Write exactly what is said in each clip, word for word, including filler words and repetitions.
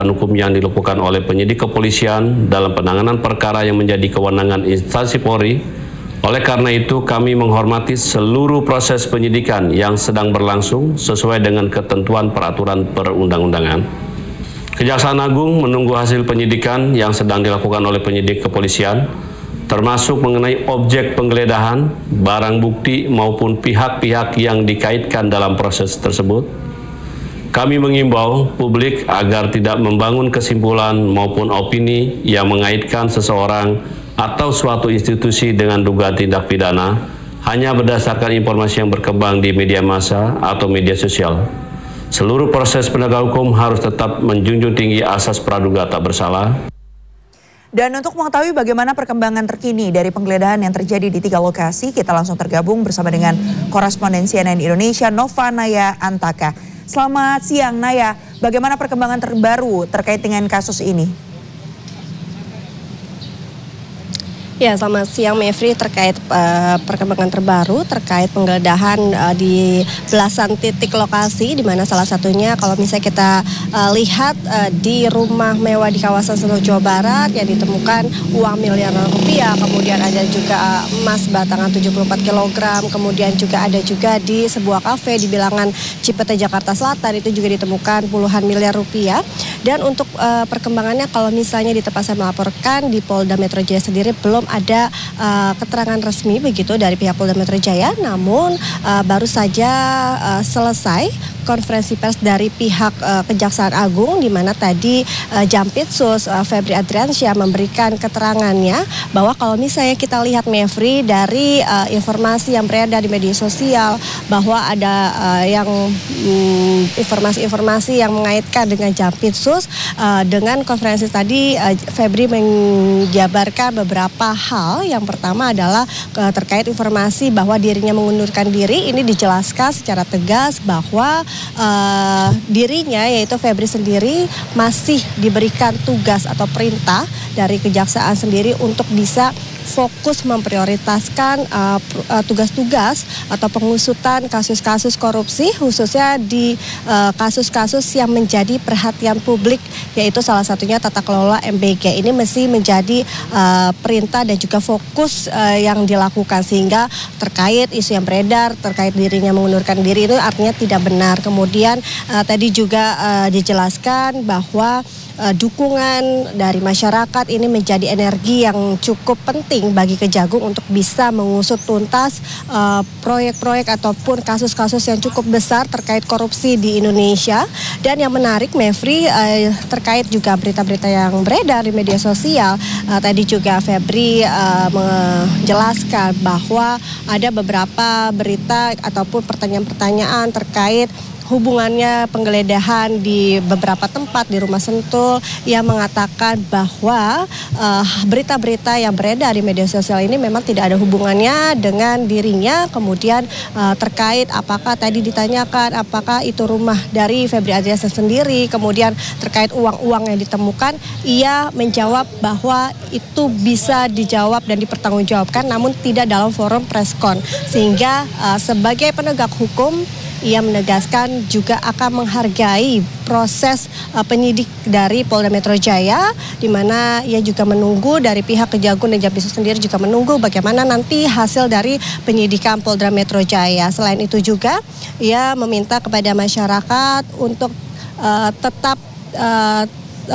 hukum yang dilakukan oleh penyidik kepolisian dalam penanganan perkara yang menjadi kewenangan instansi Polri. Oleh karena itu, kami menghormati seluruh proses penyidikan yang sedang berlangsung sesuai dengan ketentuan peraturan perundang-undangan. Kejaksaan Agung menunggu hasil penyidikan yang sedang dilakukan oleh penyidik kepolisian, termasuk mengenai objek penggeledahan, barang bukti maupun pihak-pihak yang dikaitkan dalam proses tersebut. Kami mengimbau publik agar tidak membangun kesimpulan maupun opini yang mengaitkan seseorang atau suatu institusi dengan dugaan tindak pidana hanya berdasarkan informasi yang berkembang di media massa atau media sosial. Seluruh proses penegak hukum harus tetap menjunjung tinggi asas praduga tak bersalah. Dan untuk mengetahui bagaimana perkembangan terkini dari penggeledahan yang terjadi di tiga lokasi, kita langsung tergabung bersama dengan koresponden C N N Indonesia Nova Naya Antaka. Selamat siang Naya, bagaimana perkembangan terbaru terkait dengan kasus ini? Ya, selamat siang Mevri, terkait uh, perkembangan terbaru terkait penggeledahan uh, di belasan titik lokasi, di mana salah satunya kalau misalnya kita uh, lihat uh, di rumah mewah di kawasan Sentul Jawa Barat yang ditemukan uang miliaran rupiah, kemudian ada juga emas batangan tujuh puluh empat kilogram, kemudian juga ada juga di sebuah kafe di bilangan Cipete Jakarta Selatan itu juga ditemukan puluhan miliar rupiah. Dan untuk uh, perkembangannya kalau misalnya di tempat saya melaporkan di Polda Metro Jaya sendiri belum ada uh, keterangan resmi begitu dari pihak Polda Metro Jaya, namun uh, baru saja uh, selesai konferensi pers dari pihak uh, Kejaksaan Agung, di mana tadi uh, Jampitsus uh, Febri Adriansyah memberikan keterangannya bahwa kalau misalnya kita lihat Mevri dari uh, informasi yang beredar di media sosial bahwa ada uh, yang um, informasi-informasi yang mengaitkan dengan Jampitsus uh, dengan konferensi tadi uh, Febri menjabarkan beberapa hal. Yang pertama adalah uh, terkait informasi bahwa dirinya mengundurkan diri. Ini dijelaskan secara tegas bahwa uh, dirinya yaitu Febri sendiri masih diberikan tugas atau perintah dari kejaksaan sendiri untuk bisa fokus memprioritaskan uh, uh, tugas-tugas atau pengusutan kasus-kasus korupsi, khususnya di uh, kasus-kasus yang menjadi perhatian publik, yaitu salah satunya tata kelola M B G. Ini mesti menjadi uh, perintah dan juga fokus uh, yang dilakukan, sehingga terkait isu yang beredar terkait dirinya mengundurkan diri itu artinya tidak benar. Kemudian uh, tadi juga uh, dijelaskan bahwa Uh, dukungan dari masyarakat ini menjadi energi yang cukup penting bagi Kejagung untuk bisa mengusut tuntas uh, proyek-proyek ataupun kasus-kasus yang cukup besar terkait korupsi di Indonesia. Dan yang menarik Mevri, uh, terkait juga berita-berita yang beredar di media sosial, uh, tadi juga Febri uh, menjelaskan bahwa ada beberapa berita ataupun pertanyaan-pertanyaan terkait hubungannya penggeledahan di beberapa tempat di Rumah Sentul, yang mengatakan bahwa uh, berita-berita yang beredar di media sosial ini memang tidak ada hubungannya dengan dirinya. Kemudian uh, terkait apakah tadi ditanyakan apakah itu rumah dari Febri Adriansyah sendiri, kemudian terkait uang-uang yang ditemukan, ia menjawab bahwa itu bisa dijawab dan dipertanggungjawabkan, namun tidak dalam forum preskon. Sehingga uh, sebagai penegak hukum, ia menegaskan juga akan menghargai proses uh, penyidik dari Polda Metro Jaya, di mana ia juga menunggu dari pihak Kejagung dan Jampitsus sendiri juga menunggu bagaimana nanti hasil dari penyidikan Polda Metro Jaya. Selain itu juga ia meminta kepada masyarakat untuk uh, tetap uh,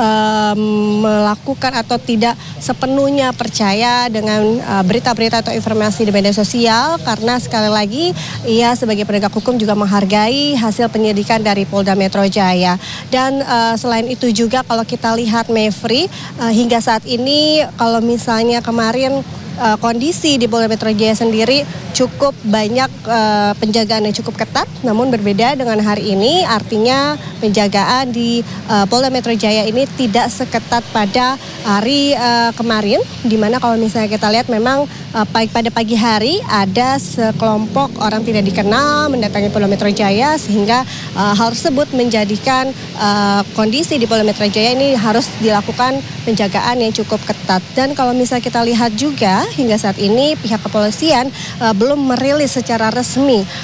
Um, melakukan atau tidak sepenuhnya percaya dengan uh, berita-berita atau informasi di media sosial, karena sekali lagi ia sebagai penegak hukum juga menghargai hasil penyidikan dari Polda Metro Jaya. Dan uh, selain itu juga kalau kita lihat Mevri, uh, hingga saat ini kalau misalnya kemarin uh, kondisi di Polda Metro Jaya sendiri cukup banyak uh, penjagaan yang cukup ketat, namun berbeda dengan hari ini, artinya penjagaan di uh, Polda Metro Jaya ini tidak seketat pada hari uh, kemarin, di mana kalau misalnya kita lihat memang uh, pada pagi hari ada sekelompok orang tidak dikenal mendatangi Polda Metro Jaya, sehingga uh, hal tersebut menjadikan uh, kondisi di Polda Metro Jaya ini harus dilakukan penjagaan yang cukup ketat. Dan kalau misalnya kita lihat juga hingga saat ini pihak kepolisian uh, belum merilis secara resmi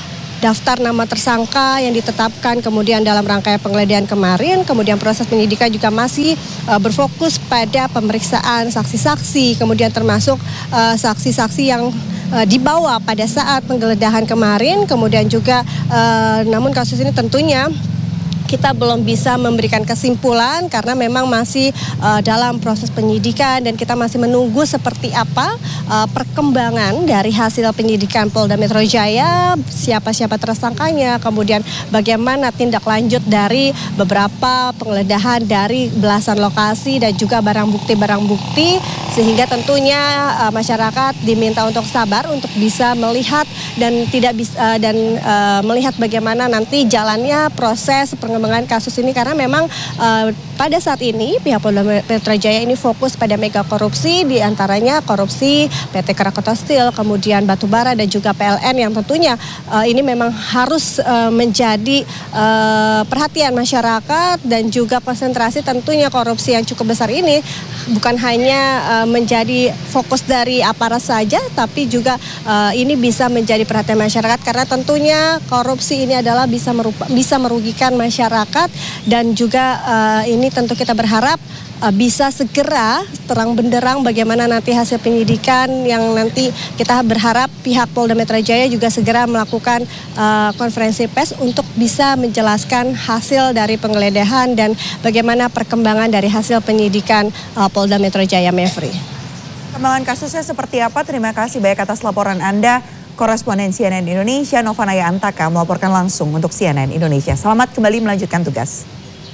daftar nama tersangka yang ditetapkan, kemudian dalam rangkaian penggeledahan kemarin, kemudian proses penyidikan juga masih uh, berfokus pada pemeriksaan saksi-saksi, kemudian termasuk uh, saksi-saksi yang uh, dibawa pada saat penggeledahan kemarin, kemudian juga uh, namun kasus ini tentunya kita belum bisa memberikan kesimpulan karena memang masih uh, dalam proses penyidikan dan kita masih menunggu seperti apa uh, perkembangan dari hasil penyidikan Polda Metro Jaya, siapa-siapa tersangkanya, kemudian bagaimana tindak lanjut dari beberapa penggeledahan dari belasan lokasi dan juga barang bukti-barang bukti, sehingga tentunya uh, masyarakat diminta untuk sabar untuk bisa melihat dan tidak bisa uh, dan uh, melihat bagaimana nanti jalannya proses pengembangan kasus ini, karena memang uh, pada saat ini pihak Polda Metro Jaya ini fokus pada mega korupsi, diantaranya korupsi P T Krakatau Steel, kemudian batubara dan juga P L N yang tentunya uh, ini memang harus uh, menjadi uh, perhatian masyarakat dan juga konsentrasi. Tentunya korupsi yang cukup besar ini bukan hanya uh, menjadi fokus dari aparat saja, tapi juga uh, ini bisa menjadi perhatian masyarakat karena tentunya korupsi ini adalah bisa merupa, bisa merugikan masyarakat dan juga uh, ini tentu kita berharap uh, bisa segera terang benderang bagaimana nanti hasil penyidikan yang nanti kita berharap pihak Polda Metro Jaya juga segera melakukan uh, konferensi pers untuk bisa menjelaskan hasil dari penggeledahan dan bagaimana perkembangan dari hasil penyidikan uh, Polda Metro Jaya, Mevri. Perkembangan kasusnya seperti apa? Terima kasih banyak atas laporan Anda. Koresponden C N N Indonesia Nova Naya Antaka melaporkan langsung untuk C N N Indonesia. Selamat kembali melanjutkan tugas.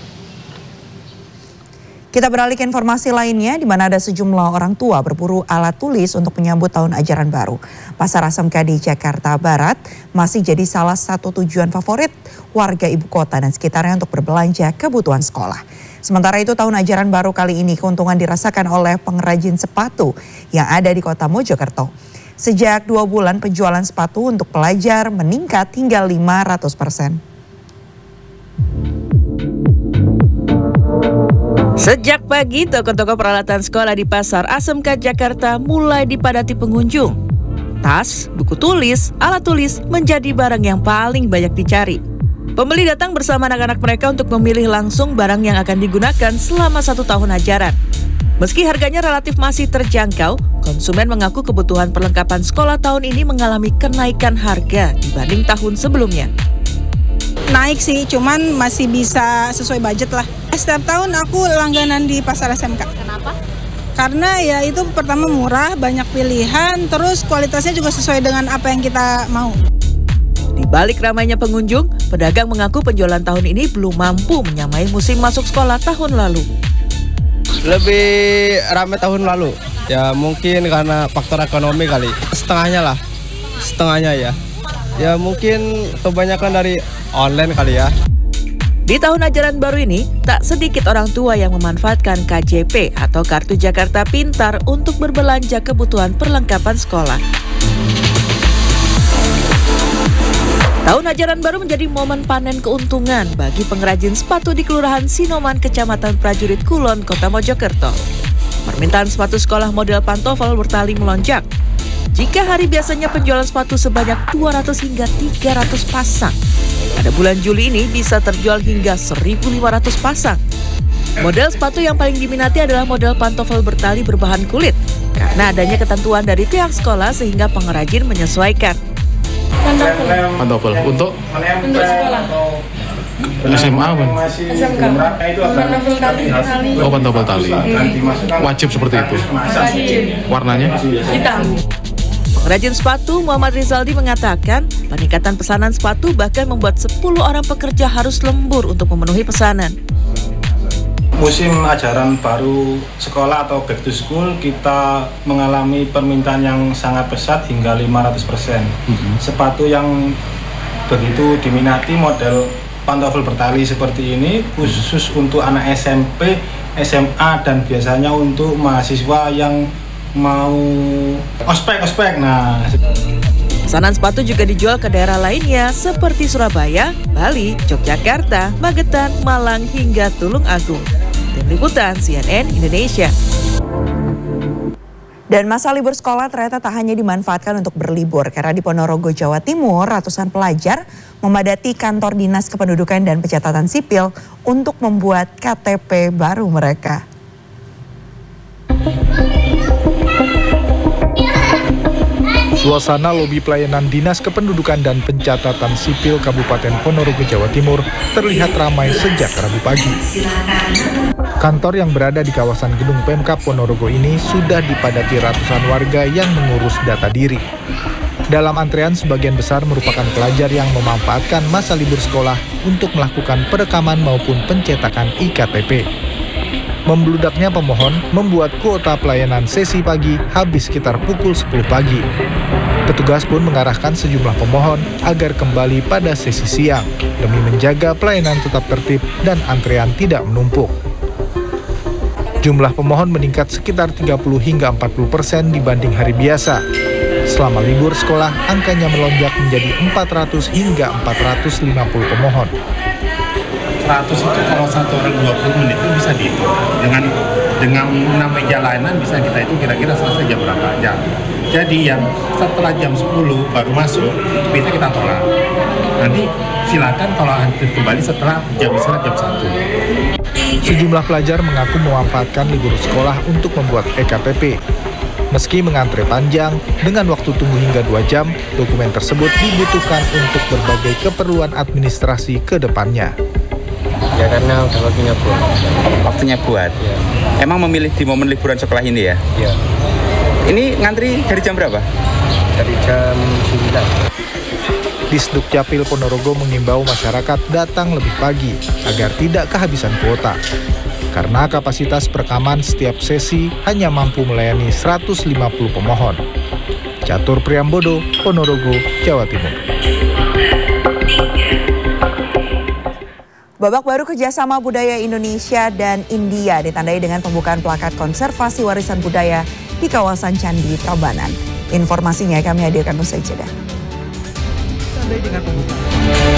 Kita beralih ke informasi lainnya, di mana ada sejumlah orang tua berburu alat tulis untuk menyambut tahun ajaran baru. Pasar A S M K di Jakarta Barat masih jadi salah satu tujuan favorit warga ibu kota dan sekitarnya untuk berbelanja kebutuhan sekolah. Sementara itu tahun ajaran baru kali ini keuntungan dirasakan oleh pengrajin sepatu yang ada di kota Mojokerto. Sejak dua bulan penjualan sepatu untuk pelajar meningkat hingga lima ratus persen. Sejak pagi, toko-toko peralatan sekolah di Pasar A S M K Jakarta mulai dipadati pengunjung. Tas, buku tulis, alat tulis menjadi barang yang paling banyak dicari. Pembeli datang bersama anak-anak mereka untuk memilih langsung barang yang akan digunakan selama satu tahun ajaran. Meski harganya relatif masih terjangkau, konsumen mengaku kebutuhan perlengkapan sekolah tahun ini mengalami kenaikan harga dibanding tahun sebelumnya. Naik sih, cuman masih bisa sesuai budget lah. Setiap tahun aku langganan di Pasar A S M K. Kenapa? Karena ya itu pertama murah, banyak pilihan, terus kualitasnya juga sesuai dengan apa yang kita mau. Di balik ramainya pengunjung, pedagang mengaku penjualan tahun ini belum mampu menyamai musim masuk sekolah tahun lalu. Lebih ramai tahun lalu, ya mungkin karena faktor ekonomi kali, setengahnya lah, setengahnya ya. Ya mungkin kebanyakan dari online kali ya. Di tahun ajaran baru ini, tak sedikit orang tua yang memanfaatkan K J P atau Kartu Jakarta Pintar untuk berbelanja kebutuhan perlengkapan sekolah. Tahun ajaran baru menjadi momen panen keuntungan bagi pengrajin sepatu di Kelurahan Sinoman, Kecamatan Prajurit Kulon, Kota Mojokerto. Permintaan sepatu sekolah model pantofel bertali melonjak. Jika hari biasanya penjualan sepatu sebanyak dua ratus hingga tiga ratus pasang, pada bulan Juli ini bisa terjual hingga seribu lima ratus pasang. Model sepatu yang paling diminati adalah model pantofel bertali berbahan kulit, karena adanya ketentuan dari pihak sekolah sehingga pengrajin menyesuaikan. Pantofel. Pantofel untuk untuk sekolah. S M A kan? S M K. Pantofel tali. Oh, pantofel tali. Wajib seperti itu. Wajib. Warnanya? Hitam. Pengrajin sepatu Muhammad Rizaldi mengatakan peningkatan pesanan sepatu bahkan membuat sepuluh orang pekerja harus lembur untuk memenuhi pesanan. Musim ajaran baru sekolah atau back to school kita mengalami permintaan yang sangat pesat hingga lima ratus persen. Mm-hmm. Sepatu yang begitu diminati model pantofel bertali seperti ini khusus mm-hmm. untuk anak S M P, S M A dan biasanya untuk mahasiswa yang mau ospek-ospek. Nah, pesanan sepatu juga dijual ke daerah lainnya seperti Surabaya, Bali, Yogyakarta, Magetan, Malang hingga Tulung Agung. Tim Liputan C N N Indonesia. Dan masa libur sekolah ternyata tak hanya dimanfaatkan untuk berlibur, karena di Ponorogo, Jawa Timur, ratusan pelajar memadati kantor Dinas Kependudukan dan Pencatatan Sipil untuk membuat K T P baru mereka. Suasana lobi pelayanan Dinas Kependudukan dan Pencatatan Sipil Kabupaten Ponorogo, Jawa Timur terlihat ramai sejak Rabu pagi. Kantor yang berada di kawasan gedung Pemkab Ponorogo ini sudah dipadati ratusan warga yang mengurus data diri. Dalam antrean sebagian besar merupakan pelajar yang memanfaatkan masa libur sekolah untuk melakukan perekaman maupun pencetakan I K T P. Membludaknya pemohon membuat kuota pelayanan sesi pagi habis sekitar pukul sepuluh pagi. Petugas pun mengarahkan sejumlah pemohon agar kembali pada sesi siang demi menjaga pelayanan tetap tertib dan antrean tidak menumpuk. Jumlah pemohon meningkat sekitar tiga puluh hingga empat puluh persen dibanding hari biasa. Selama libur sekolah, angkanya melonjak menjadi empat ratus hingga empat ratus lima puluh pemohon. seratus itu kalau satu orang dua puluh menit itu bisa dihitung. Dengan dengan enam meja layanan bisa kita itu kira-kira selesai jam berapa jam. Jadi yang setelah jam sepuluh baru masuk, bisa kita tolak. Nanti silakan kalau hadir kembali setelah jam istirahat jam satu. Sejumlah pelajar mengaku memanfaatkan libur sekolah untuk membuat E K T P. Meski mengantre panjang, dengan waktu tunggu hingga dua jam, dokumen tersebut dibutuhkan untuk berbagai keperluan administrasi ke depannya. Ya karena udah waktunya buat. Waktunya buat? Ya. Emang memilih di momen liburan sekolah ini ya? Iya. Ini ngantri dari jam berapa? Dari jam sembilan. Disduk Capil Ponorogo mengimbau masyarakat datang lebih pagi agar tidak kehabisan kuota. Karena kapasitas perekaman setiap sesi hanya mampu melayani seratus lima puluh pemohon. Catur Priambodo, Ponorogo, Jawa Timur. Babak baru kerjasama budaya Indonesia dan India ditandai dengan pembukaan plakat konservasi warisan budaya di kawasan Candi Prambanan. Informasinya kami hadirkan usai jeda. Ditandai dengan pembukaan